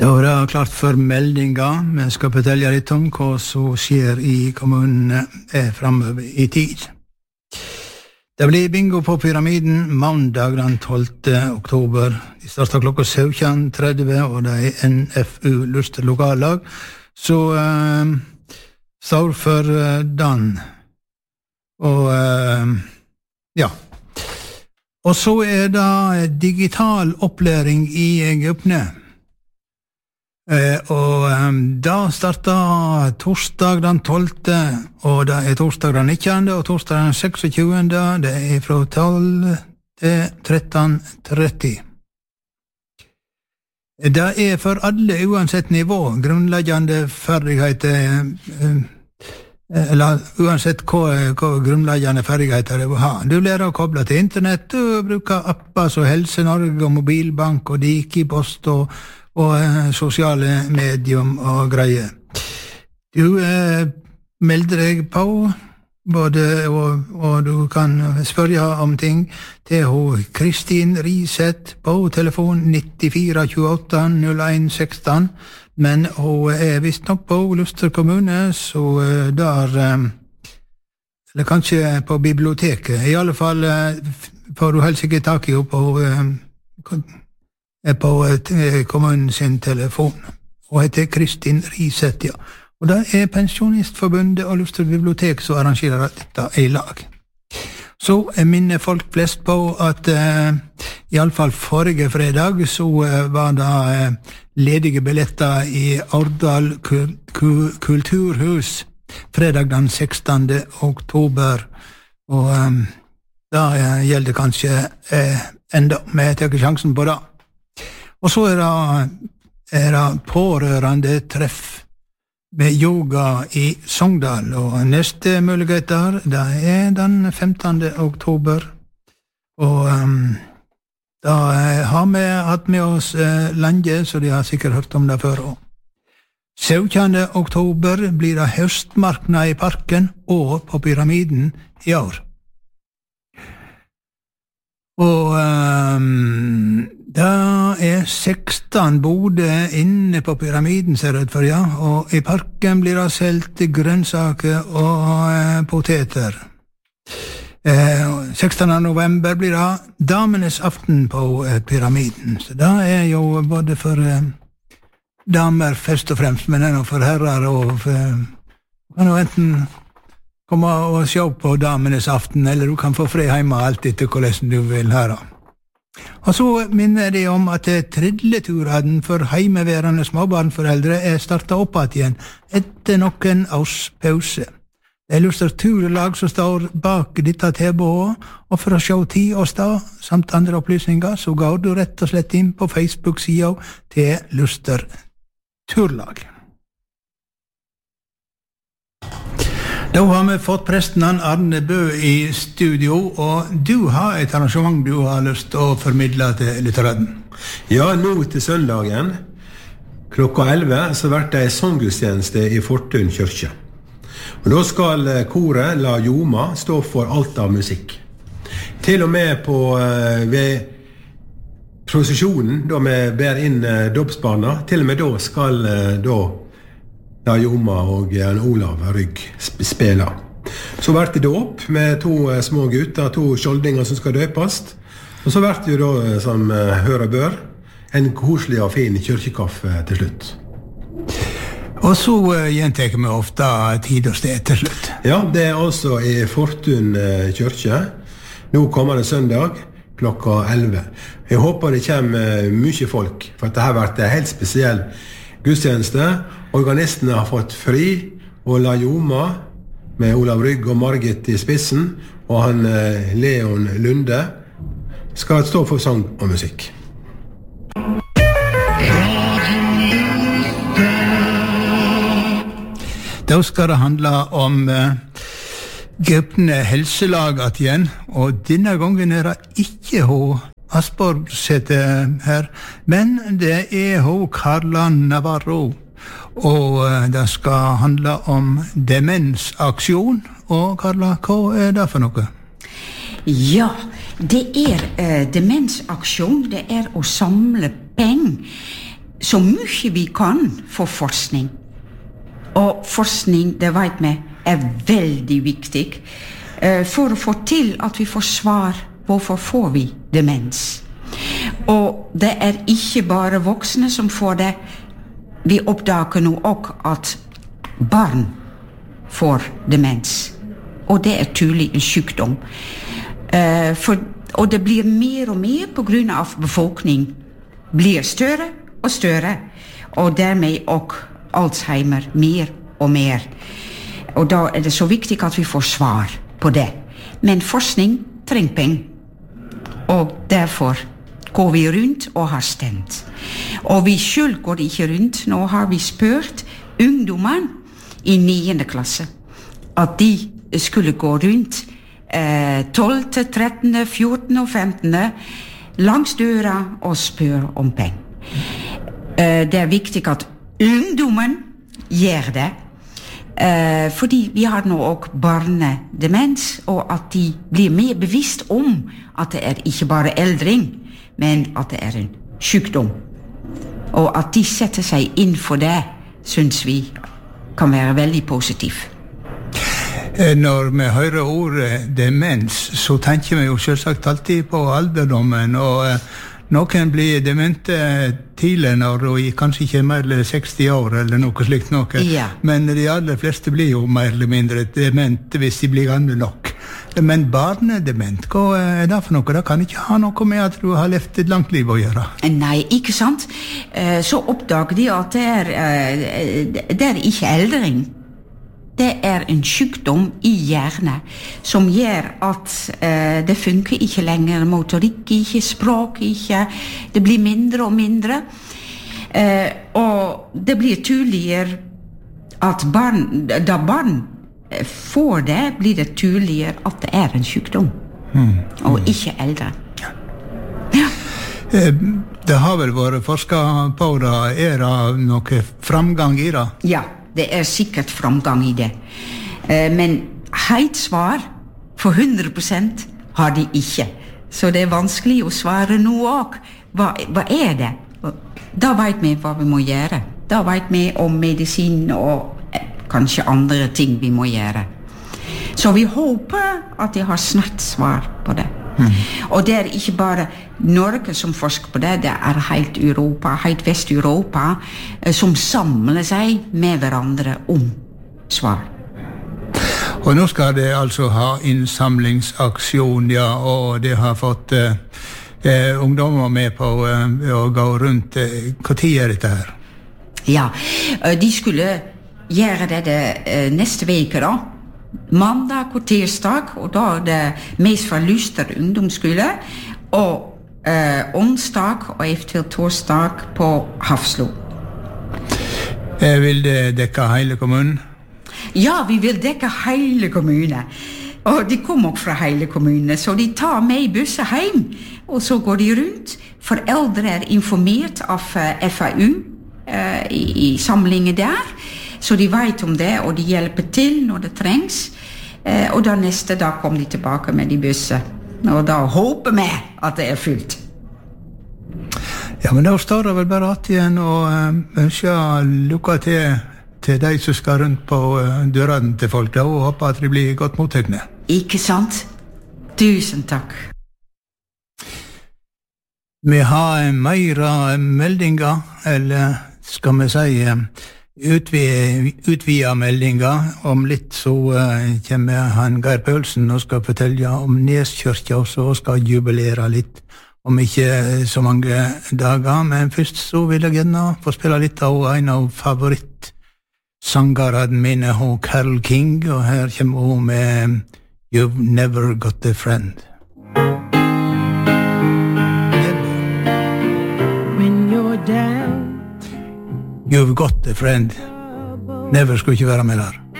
Da var det klart for meldinga. Vi skal fortelle litt om hva som skjer i kommunen fremover i tid. Det blir bingo på Pyramiden mandag den 12. oktober. De starter klokka 17:30, og det NFU Luster lokallag. Så står for den. Og ja. Og så det digital opplæring i Gupne. Og da startet torsdag den 12. og det torsdag den 19. og torsdag den 26. Det fra 12 til 13:30. Det for alle uansett nivå, grunnleggende ferdigheter, eller uansett hva grunnleggende ferdigheter det vil ha. Du lærer å koble til internett, du bruker apper som Helse Norge og mobilbank og Dikipost og sosiale medium og greier. Du melder deg på, og du kan spørre om ting til Kristin Riseth på telefon 94 28 01 16, men hun visst nok på Luster kommune, så der, eller kanskje på biblioteket. I alle fall får du helst ikke tak i henne på kommunen sin telefon. Hun heter Kristin Riseth, ja. Og det Pensjonistforbundet og Luster bibliotek som arrangerer dette i lag. Så minner folk flest på at i alle fall forrige fredag så var det ledige billetter i Årdal kulturhus fredag den 16. oktober. Og da gjelder kanskje enda, men jeg tar ikke sjansen på det. Og så det pårørende treff med yoga i Sogndal, og neste muligheter, det den 15. oktober, og da har vi hatt med oss lenge, så de har sikkert hørt om det før også. 17. oktober blir det høstmarknad i parken og på Pyramiden i år. Og det 16 boder inne på Pyramiden, ser det ut for, ja. Og i parken blir det selt grønnsaker og poteter. 16. november blir det damenes aften på Pyramiden. Så det jo både for damer først og fremst, men det for herrer og kan jo enten komme og se på damenes aften, eller du kan få fri hjemme alt etter hvordan du vil høre. Og så minner de om at tridleturen for heimeværende småbarnforeldre startet opp igjen etter noen års pause. Det Luster turlag som står bak dette tilbudet, og for å se tid og sted, samt andre opplysninger, så går du rett og slett inn på Facebook-siden til Luster turlag. Da har vi fått presten Arne Bø i studio, og du har et arrangement du har lyst til å formidle til lytteren. Ja, nå til søndagen, klokka 11, så blir det en sanggudstjeneste i Fortun kirke. Og da skal koret La Joma stå for alt av musikk. Til og med ved prosesjonen, da vi ber inn dåpsbarna, til og med da skal La Joma og Olav Rygg spela. Så blir det dåp med 2 små gutter, 2 skjoldinger som skal døpast. Og så blir det jo da, som hører bør, en koselig og fin kyrkekaffe til slutt. Og så gjentar vi ofte tid og sted til slutt. Ja, det altså i Fortun kirke. Nå kommer det søndag klokka 11. Jeg håper det kommer mye folk, for dette har vært en helt spesiell gudstjeneste. Organistene har fått fri, og La Joma med Olav Rygg og Margit i spissen, og han Leon Lunde skal stå for sang og musikk. Da skal det handle om Gupne helselag igjen, og denne gangen det ikke Asborg sitter her, men det Karla Navarro. Og det skal handle om demensaksjon. Og Karla, hva det for noe? Ja, det demensaksjon, det å samle penger så mye vi kan for forskning. Og forskning, det vet vi, veldig viktig for å få til at vi får svar hvorfor får vi demens. Og det ikke bare voksne som får det. Vi oppdager nå også at barn får demens. Og det tydelig en sykdom. Og det blir mer og mer på grunn av befolkning blir større og større. Og dermed også Alzheimer mer og mer. Og da det så viktig at vi får svar på det. Men forskning trenger penger. Og derfor går vi rundt og har stemt. Og vi selv går ikke rundt. Nå har vi spurt ungdommene i 9. klasse at de skulle gå rundt 12. til 13., 14. og 15. langs døra og spørre om penger. Det viktig at ungdommen gjør det. Fordi vi har nå også barnedemens, og at de blir mer bevisst om at det ikke bare eldring, men at det en sykdom. Og at de setter seg inn for det, synes vi kan være veldig positivt. Når vi hører ordet demens, så tenker vi jo selvsagt alltid på alderdommen, og noen blir demente tidlig når de kanskje ikke mer eller 60 år eller noe slikt noe. Ja. Men de aller fleste blir jo mer eller mindre demente hvis de blir gamle nok. Men barnedement, hva det for noe? Det kan ikke ha noe med at du har levd et langt liv å gjøre. Nei, ikke sant? Så oppdager de at det ikke eldring. Det en sykdom i hjernen som gjør at det funker ikke lenger, motorikk ikke, språk ikke, det blir mindre og mindre. Og det blir tydeligere at da barn får det, blir det tydeligere at det en sykdom, og ikke eldre. Ja. Det har vel vært forsket på det, det noe framgang i det? Ja. Det sikkert framgang i det. Men helt svar for 100% har de ikke. Så det vanskelig å svare nå også. Hva det? Da vet vi hva vi må gjøre. Da vet vi om medisin og kanskje andre ting vi må gjøre. Så vi håper at de har snart svar på det. Og det ikke bare Norge som forsker på det, det helt Europa, helt Vest-Europa, som samler seg med hverandre om svar. Og nå skal det altså ha innsamlingsaksjon, ja, og det har fått ungdommer med på å gå rundt. Hva tid dette her? Ja, de skulle gjøre det neste veke da. Mandag og tirsdag, og da det mest for Luster ungdomsskole, og onsdag og eventuelt torsdag på Hafslo. Vil det dekke hele kommunen? Ja, vi vil dekke hele kommunen. Og de kommer også fra hele kommunen, så de tar med i busser hjem, og så går de rundt. Foreldre informert av FAU i samlingen der, så de vet om det, og de hjelper til når det trengs. Og da neste dag kommer de tilbake med de busser. Og da håper vi at det fullt. Ja, men da står det vel bare at igjen og ønsker lykke til de som skal rundt på dørene til folk, da, og håper at de blir godt mottøkne. Ikke sant? Tusen takk. Vi har mer meldinger, eller skal vi si utvida meldinger. Om litt så kommer han Geir Pølsen og skal fortelle om Neskirka også, og skal jubilere litt om ikke så mange dager. Men først så vil jeg gjerne få spille litt av en av favorittsangerne mine, Carole King, og her kommer hun med You've Never Got a Friend. When you're down, You've got a friend. Never skulle ikke være med der.